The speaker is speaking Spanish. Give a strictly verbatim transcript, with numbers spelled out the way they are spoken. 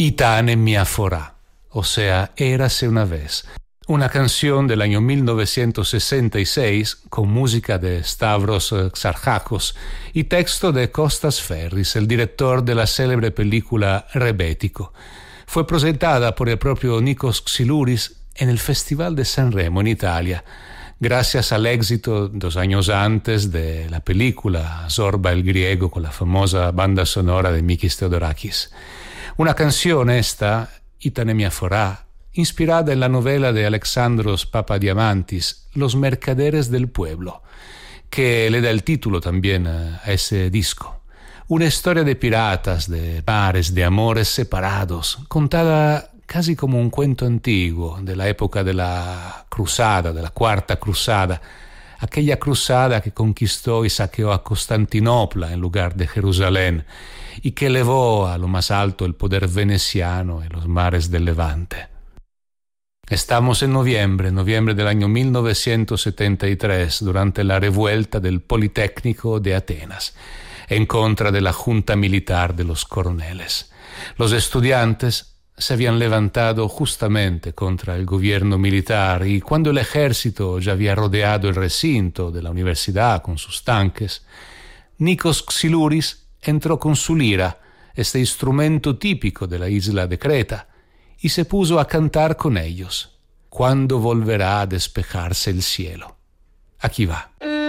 Itane mia forá, o sea, Érase una vez. Una canción del año mil novecientos sesenta y seis con música de Stavros Xarxakos y texto de Costas Ferris, el director de la célebre película Rebético. Fue presentada por el propio Nikos Xylouris en el Festival de Sanremo en Italia, gracias al éxito dos años antes de la película Zorba el griego con la famosa banda sonora de Mikis Theodorakis. Una canción esta, Itane mia forá, inspirada en la novela de Alexandros Papadiamantis, Los mercaderes del pueblo, que le da el título también a ese disco. Una historia de piratas, de mares, de amores separados, contada casi como un cuento antiguo de la época de la cruzada, de la Cuarta Cruzada, aquella cruzada que conquistó y saqueó a Constantinopla en lugar de Jerusalén y que elevó a lo más alto el poder veneciano en los mares del Levante. Estamos en noviembre, noviembre del año mil novecientos setenta y tres, durante la revuelta del Politécnico de Atenas, en contra de la junta militar de los coroneles. Los estudiantes se habían levantado justamente contra el gobierno militar y cuando el ejército ya había rodeado el recinto de la universidad con sus tanques, Nikos Xylouris entró con su lira, este instrumento típico de la isla de Creta, y se puso a cantar con ellos. ¿Cuándo volverá a despejarse el cielo? Aquí va.